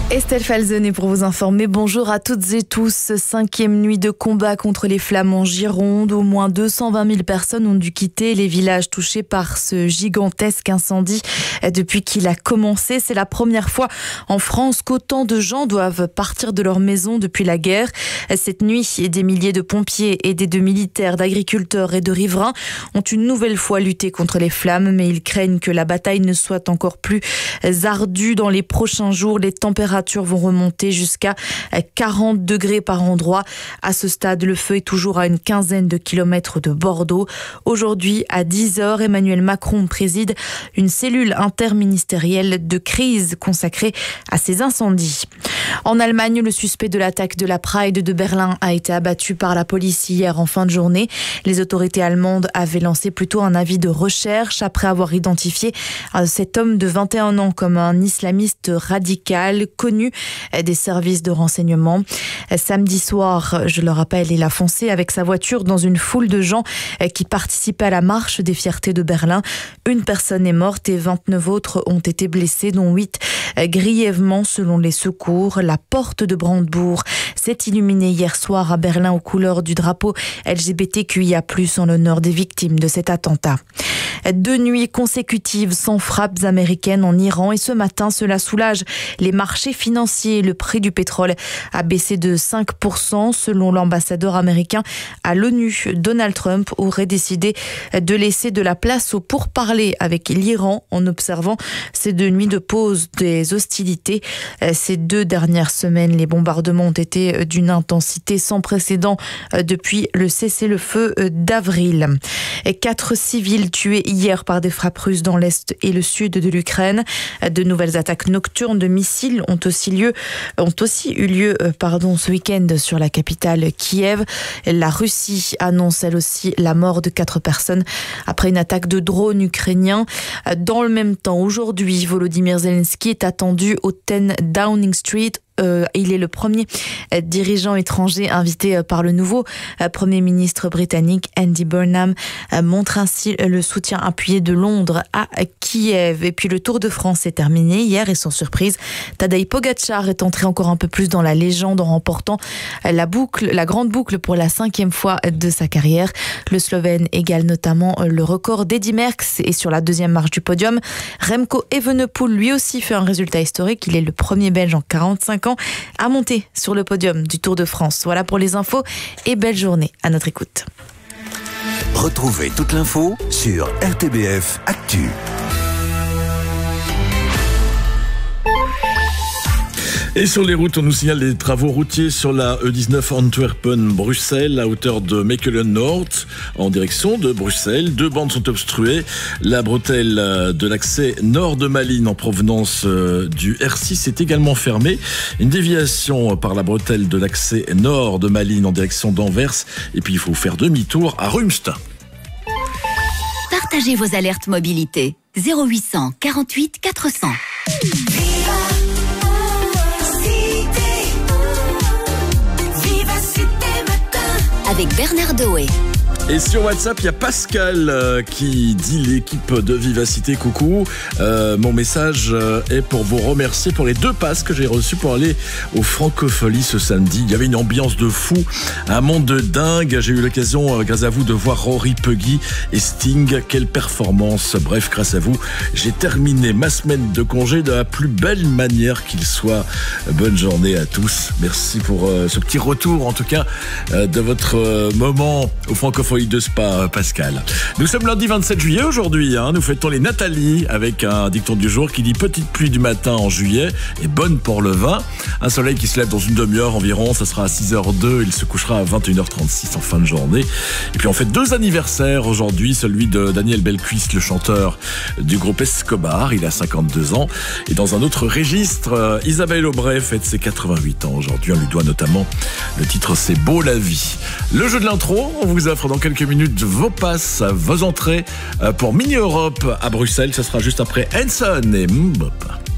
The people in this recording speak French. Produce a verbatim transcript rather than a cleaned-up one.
Estelle Falzonet pour vous informer. Bonjour à toutes et tous. Cinquième nuit de combat contre les flammes en Gironde. Au moins deux cent vingt mille personnes ont dû quitter les villages touchés par ce gigantesque incendie depuis qu'il a commencé. C'est la première fois en France qu'autant de gens doivent partir de leur maison depuis la guerre. Cette nuit, des milliers de pompiers aidés de militaires, d'agriculteurs et de riverains ont une nouvelle fois lutté contre les flammes, mais ils craignent que la bataille ne soit encore plus ardue. Dans les prochains jours, les températures vont remonter jusqu'à quarante degrés par endroit. À ce stade, le feu est toujours à une quinzaine de kilomètres de Bordeaux. Aujourd'hui, à dix heures, Emmanuel Macron préside une cellule interministérielle de crise consacrée à ces incendies. En Allemagne, le suspect de l'attaque de la Pride de Berlin a été abattu par la police hier en fin de journée. Les autorités allemandes avaient lancé plutôt un avis de recherche après avoir identifié cet homme de vingt et un ans comme un islamiste radical connu des services de renseignement. Samedi soir, je le rappelle, il a foncé avec sa voiture dans une foule de gens qui participaient à la marche des fiertés de Berlin. Une personne est morte et vingt-neuf autres ont été blessés, dont huit grièvement selon les secours. La porte de Brandebourg s'est illuminée hier soir à Berlin aux couleurs du drapeau L G B T Q I A plus, en l'honneur des victimes de cet attentat. Deux nuits consécutives sans frappes américaines en Iran et ce matin, cela soulage les marchés financiers. Le prix du pétrole a baissé de cinq pour cent selon l'ambassadeur américain à l'ONU. Donald Trump aurait décidé de laisser de la place aux pourparlers avec l'Iran en observant ces deux nuits de pause des hostilités. Ces deux dernières semaines, les bombardements ont été d'une intensité sans précédent depuis le cessez-le-feu d'avril. Quatre civils tués hier par des frappes russes dans l'est et le sud de l'Ukraine. De nouvelles attaques nocturnes de missiles ont aussi, lieu, ont aussi eu lieu pardon, ce week-end sur la capitale Kiev. La Russie annonce elle aussi la mort de quatre personnes après une attaque de drone ukrainien. Dans le même temps, aujourd'hui, Volodymyr Zelensky est attendu au dix Downing Street. Euh, il est le premier euh, dirigeant étranger invité euh, par le nouveau euh, Premier ministre britannique. Andy Burnham euh, montre ainsi euh, le soutien appuyé de Londres à euh, Kiev. Et puis le Tour de France est terminé hier et sans surprise, Tadej Pogačar est entré encore un peu plus dans la légende en remportant euh, la boucle, la grande boucle pour la cinquième fois de sa carrière. Le Slovène égale notamment euh, le record d'Eddy Merckx et sur la deuxième marche du podium, Remco Evenepoel lui aussi fait un résultat historique. Il est le premier Belge en quarante-cinq ans à monter sur le podium du Tour de France. Voilà pour les infos et belle journée à notre écoute. Retrouvez toute l'info sur R T B F Actu. Et sur les routes, on nous signale des travaux routiers sur la E dix-neuf Antwerpen-Bruxelles à hauteur de Mechelen-Nord en direction de Bruxelles. Deux bandes sont obstruées. La bretelle de l'accès nord de Malines en provenance du R six est également fermée. Une déviation par la bretelle de l'accès nord de Malines en direction d'Anvers. Et puis il faut faire demi-tour à Rumst. Partagez vos alertes mobilité. zéro huit cent quarante-huit quatre cents. Avec Bernard Doé. Et sur WhatsApp, il y a Pascal euh, qui dit l'équipe de Vivacité, coucou. Euh, mon message euh, est pour vous remercier pour les deux passes que j'ai reçues pour aller au Francophonie ce samedi. Il y avait une ambiance de fou, un monde de dingue. J'ai eu l'occasion, euh, grâce à vous, de voir Rory Puggy et Sting. Quelle performance. Bref, grâce à vous, j'ai terminé ma semaine de congé de la plus belle manière qu'il soit. Bonne journée à tous. Merci pour euh, ce petit retour, en tout cas, euh, de votre euh, moment au Francophonie de Spa, Pascal. Nous sommes lundi vingt-sept juillet aujourd'hui, hein. Nous fêtons les Nathalie avec un dicton du jour qui dit petite pluie du matin en juillet et bonne pour le vin. Un soleil qui se lève dans une demi-heure environ, ça sera à six heures deux, il se couchera à vingt et une heures trente-six en fin de journée. Et puis on fait deux anniversaires aujourd'hui, celui de Daniel Belcuis, le chanteur du groupe Escobar, il a cinquante-deux ans. Et dans un autre registre, Isabelle Aubray fête ses quatre-vingt-huit ans aujourd'hui. On lui doit notamment le titre C'est beau la vie. Le jeu de l'intro, on vous offre dans quelques minutes vos passes, vos entrées pour Mini Europe à Bruxelles. Ça sera juste après Hanson et Mbop.